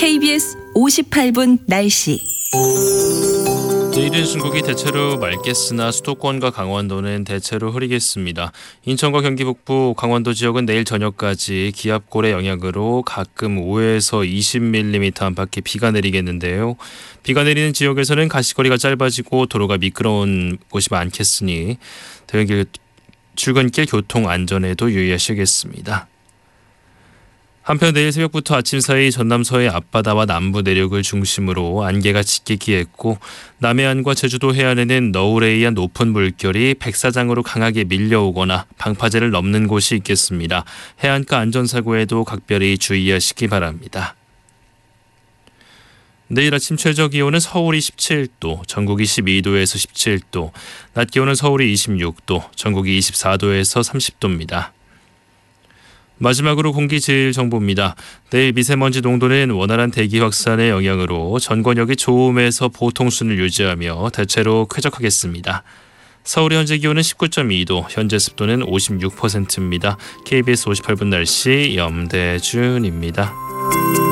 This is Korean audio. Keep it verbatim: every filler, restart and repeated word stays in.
케이비에스 오십팔 분 날씨. 내일은 중국이 대체로 맑겠으나 수도권과 강원도는 대체로 흐리겠습니다. 인천과 경기 북부, 강원도 지역은 내일 저녁까지 기압골의 영향으로 가끔 오에서 이십 밀리미터 안팎의 비가 내리겠는데요. 비가 내리는 지역에서는 가시거리가 짧아지고 도로가 미끄러운 곳이 많겠으니 퇴근길, 출근길 교통 안전에도 유의하시겠습니다. 한편 내일 새벽부터 아침 사이 전남 서해 앞바다와 남부 내륙을 중심으로 안개가 짙게 끼겠고 남해안과 제주도 해안에는 너울에 의한 높은 물결이 백사장으로 강하게 밀려오거나 방파제를 넘는 곳이 있겠습니다. 해안가 안전사고에도 각별히 주의하시기 바랍니다. 내일 아침 최저 기온은 서울이 십칠 도, 전국이 십이 도에서 십칠 도, 낮 기온은 서울이 이십육 도, 전국이 이십사 도에서 삼십 도입니다. 마지막으로 공기질 정보입니다. 내일 미세먼지 농도는 원활한 대기 확산의 영향으로 전 권역이 좋음에서 보통 수준을 유지하며 대체로 쾌적하겠습니다. 서울의 현재 기온은 십구 점 이 도, 현재 습도는 오십육 퍼센트입니다. 케이비에스 오십팔 분 날씨 염대준입니다.